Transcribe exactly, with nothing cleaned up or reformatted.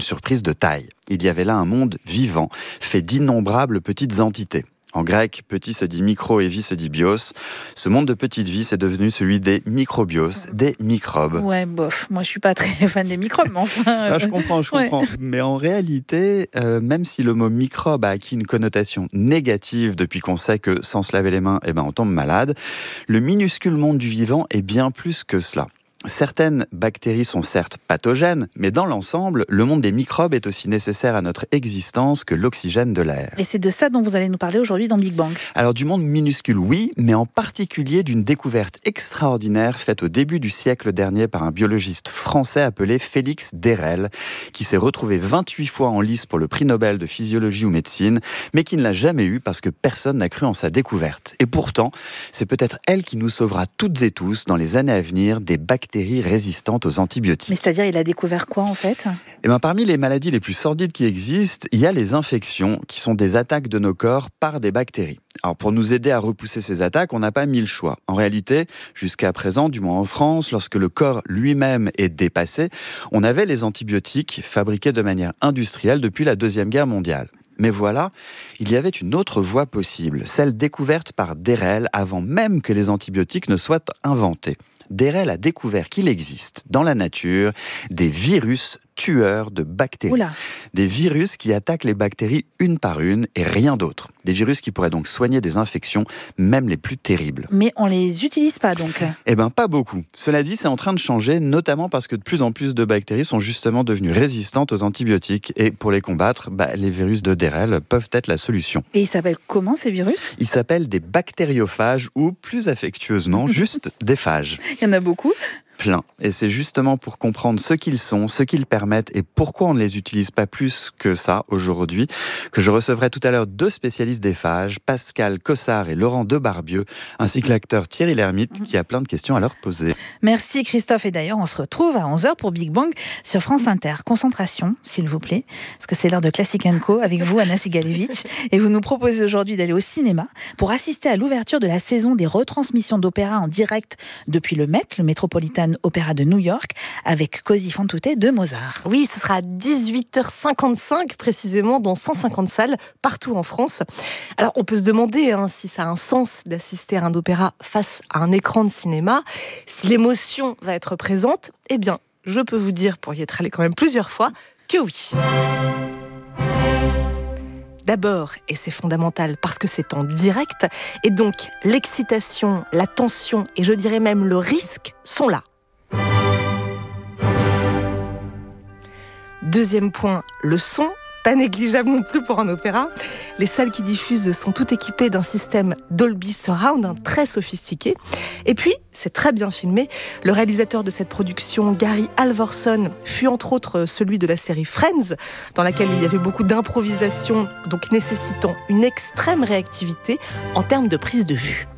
surprise de taille. Il y avait là un monde vivant, fait d'innombrables petites entités. En grec, petit se dit micro et vie se dit bios. Ce monde de petites vies, c'est devenu celui des microbios, des microbes. Ouais, bof. Moi, je suis pas très fan des microbes, mais enfin... Euh... Ah, je comprends, je comprends. Ouais. Mais en réalité, euh, même si le mot microbe a acquis une connotation négative depuis qu'on sait que sans se laver les mains, eh ben, on tombe malade, le minuscule monde du vivant est bien plus que cela. Certaines bactéries sont certes pathogènes, mais dans l'ensemble, le monde des microbes est aussi nécessaire à notre existence que l'oxygène de l'air. Et c'est de ça dont vous allez nous parler aujourd'hui dans Big Bang. Alors du monde minuscule, oui, mais en particulier d'une découverte extraordinaire faite au début du siècle dernier par un biologiste français appelé Félix Dérel, qui s'est retrouvé vingt-huit fois en lice pour le prix Nobel de physiologie ou médecine, mais qui ne l'a jamais eu parce que personne n'a cru en sa découverte. Et pourtant, c'est peut-être elle qui nous sauvera toutes et tous dans les années à venir des bactéries résistantes aux antibiotiques. Mais c'est-à-dire, il a découvert quoi en fait ? Eh bien, parmi les maladies les plus sordides qui existent, il y a les infections, qui sont des attaques de nos corps par des bactéries. Alors, pour nous aider à repousser ces attaques, on n'a pas mille choix. En réalité, jusqu'à présent, du moins en France, lorsque le corps lui-même est dépassé, on avait les antibiotiques fabriqués de manière industrielle depuis la Deuxième Guerre mondiale. Mais voilà, il y avait une autre voie possible, celle découverte par Dérel avant même que les antibiotiques ne soient inventés. Dérel a découvert qu'il existe dans la nature des virus tueurs de bactéries. Oula. Des virus qui attaquent les bactéries une par une et rien d'autre. Des virus qui pourraient donc soigner des infections, même les plus terribles. Mais on les utilise pas donc ? Eh bien, pas beaucoup. Cela dit, c'est en train de changer, notamment parce que de plus en plus de bactéries sont justement devenues résistantes aux antibiotiques. Et pour les combattre, bah, les virus de Dérel peuvent être la solution. Et ils s'appellent comment ces virus ? Ils s'appellent des bactériophages ou, plus affectueusement, juste des phages. Il y en a beaucoup ? Plein. Et c'est justement pour comprendre ce qu'ils sont, ce qu'ils permettent et pourquoi on ne les utilise pas plus que ça aujourd'hui que je recevrai tout à l'heure deux spécialistes des phages, Pascal Cossard et Laurent Debarbieux, ainsi que l'acteur Thierry Lhermitte qui a plein de questions à leur poser. Merci Christophe. Et d'ailleurs, on se retrouve à onze heures pour Big Bang sur France Inter. Concentration, s'il vous plaît, parce que c'est l'heure de Classic and Co avec vous, Anna Sigalevitch. Et vous nous proposez aujourd'hui d'aller au cinéma pour assister à l'ouverture de la saison des retransmissions d'opéra en direct depuis le Met, le Metropolitan Opéra de New York, avec Cosi fan tutte de Mozart. Oui, ce sera à dix-huit heures cinquante-cinq précisément dans cent cinquante salles partout en France. Alors on peut se demander hein, si ça a un sens d'assister à un opéra face à un écran de cinéma, si l'émotion va être présente. Eh bien, je peux vous dire, pour y être allé quand même plusieurs fois, que oui. D'abord, et c'est fondamental parce que c'est en direct, et donc l'excitation, la tension et je dirais même le risque sont là. Deuxième point, le son, pas négligeable non plus pour un opéra. Les salles qui diffusent sont toutes équipées d'un système Dolby Surround, hein, très sophistiqué. Et puis, c'est très bien filmé. Le réalisateur de cette production, Gary Alvorson, fut entre autres celui de la série Friends, dans laquelle il y avait beaucoup d'improvisation, donc nécessitant une extrême réactivité en termes de prise de vue.